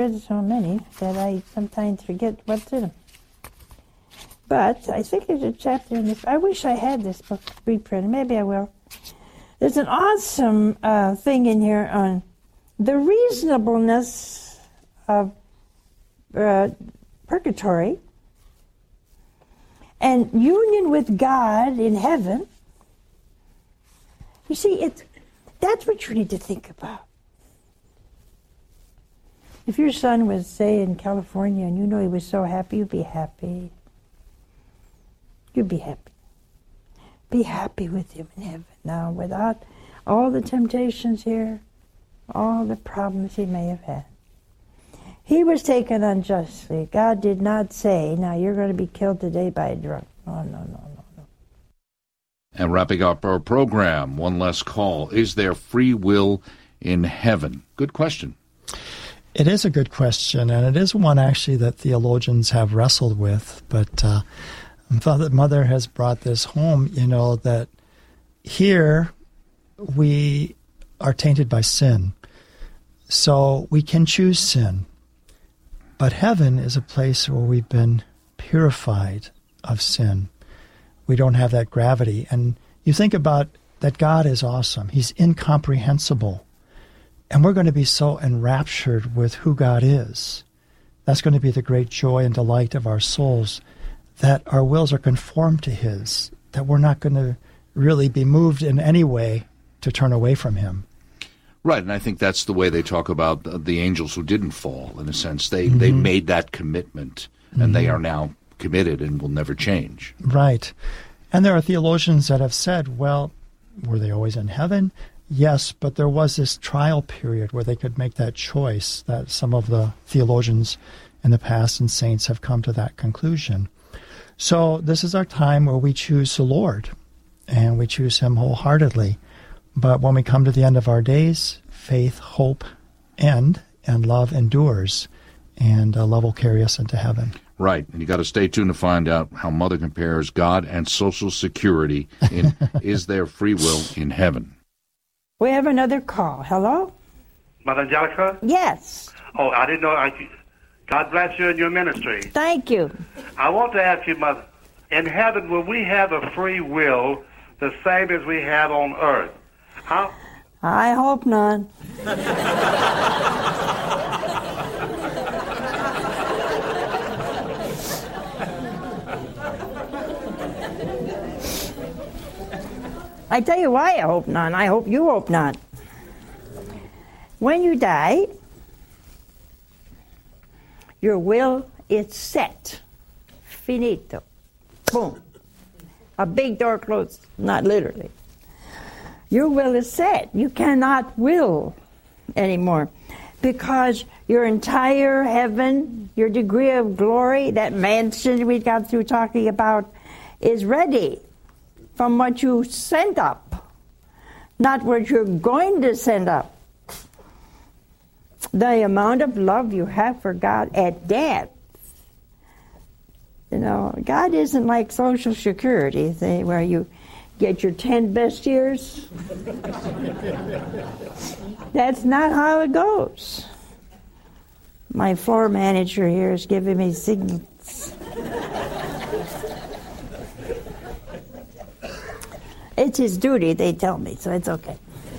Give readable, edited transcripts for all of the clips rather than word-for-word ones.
read so many that I sometimes forget what's in them. But I think there's a chapter in this. I wish I had this book reprinted. Maybe I will. There's an awesome thing in here on the reasonableness of purgatory and union with God in heaven. You see, that's what you need to think about. If your son was, say, in California and you know he was so happy, you'd be happy. You'd be happy. Be happy with him in heaven now, without all the temptations here, all the problems he may have had. He was taken unjustly. God did not say, now you're going to be killed today by a drunk. No. And wrapping up our program, one last call. Is there free will in heaven? Good question. It is a good question, and it is one actually that theologians have wrestled with. But Mother has brought this home, that here we are tainted by sin. So we can choose sin. But heaven is a place where we've been purified of sin. We don't have that gravity. And you think about that God is awesome. He's incomprehensible. And we're going to be so enraptured with who God is. That's going to be the great joy and delight of our souls, that our wills are conformed to His, that we're not going to really be moved in any way to turn away from Him. Right, and I think that's the way they talk about the angels who didn't fall, in a sense. They made that commitment, and they are now committed and will never change. Right. And there are theologians that have said, well, were they always in heaven? Yes, but there was this trial period where they could make that choice, that some of the theologians in the past and saints have come to that conclusion. So this is our time where we choose the Lord, and we choose Him wholeheartedly. But when we come to the end of our days, faith, hope end, and love endures, and love will carry us into heaven. Right, and you got to stay tuned to find out how Mother compares God and Social Security in Is There Free Will in Heaven? We have another call. Hello? Mother Angelica? Yes. Oh, I didn't know. God bless you and your ministry. Thank you. I want to ask you, Mother, in heaven, will we have a free will the same as we have on earth? How? I hope not. I tell you why I hope not. I hope you hope not. When you die, your will is set. Finito. Boom. A big door closed. Not literally. Your will is set. You cannot will anymore. Because your entire heaven, your degree of glory, that mansion we got through talking about, is ready from what you sent up, not what you're going to send up. The amount of love you have for God at death. God isn't like Social Security, where you get your 10 best years. That's not how it goes. My floor manager here is giving me signals. It's his duty, they tell me, so it's okay.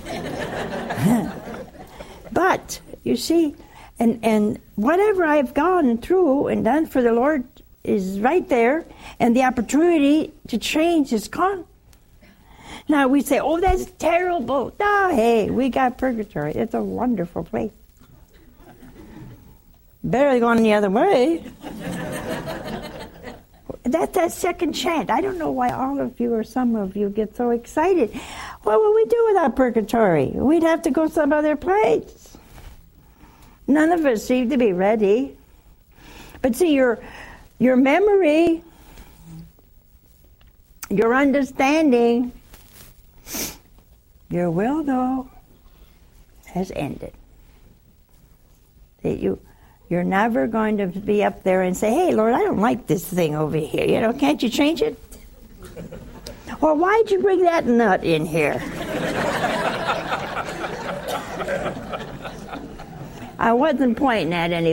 But, you see, and whatever I've gone through and done for the Lord is right there, and the opportunity to change is gone. Now we say, oh, that's terrible. No, hey, we got purgatory. It's a wonderful place. Better than going the other way. That's that second chance. I don't know why all of you or some of you get so excited. What would we do without purgatory? We'd have to go some other place. None of us seem to be ready. But see, your memory, your understanding, your will, though, has ended. You're never going to be up there and say, hey, Lord, I don't like this thing over here. Can't you change it? Or why'd you bring that nut in here? I wasn't pointing at any